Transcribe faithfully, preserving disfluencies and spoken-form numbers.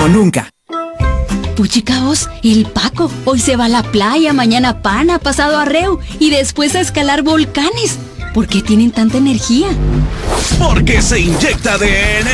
como nunca. Puchicaos, el Paco hoy se va a la playa, mañana a Pana, pasado a Reu y después a escalar volcanes. ¿Por qué tienen tanta energía? Porque se inyecta A D N